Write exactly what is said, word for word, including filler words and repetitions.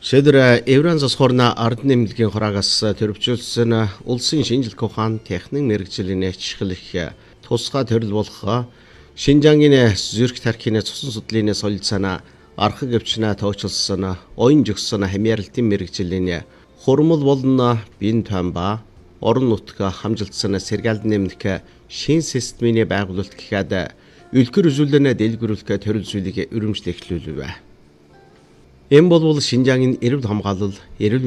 Шийдэр Евранзас хорна ард нэмлэгийн хураагаас төрөвчүүлсэн улсын шинжилгээ ухаан техник мэрэгжлийн ачааллах тусгай төрөл болох Шинжангийн зүрх тархины цусан судлалын солилцоона архаг өвчнө тооцоолсон оюун жигсэн хамьяарлалтын мэрэгжлийн хурмал болон бие тамба орон нутаг хамжилтсан сэргэлт нэмлэх шин системийн байгуулалт гэхэд үлгэр үзүүлэлтэ дэлгэрүүлэх төрөл зүйлийг өрөмжлөх эхлүүлв. Энэ бол Шинжангийн эрүүл хамгаалал, эрүүл